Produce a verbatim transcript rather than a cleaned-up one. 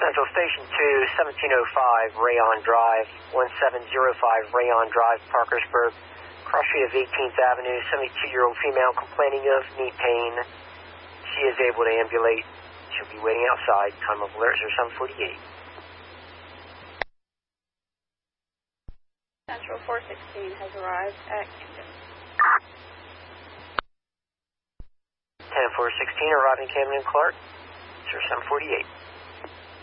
Central Station two, seventeen oh five Rayon Drive, one seven oh five Rayon Drive, Parkersburg. Cross street of eighteenth Avenue, seventy-two-year-old female complaining of knee pain. She is able to ambulate. She'll be waiting outside. Time of alert is seven forty-eight. Central four sixteen has arrived at Camden. ten four sixteen arriving Camden Clark. seven forty-eight.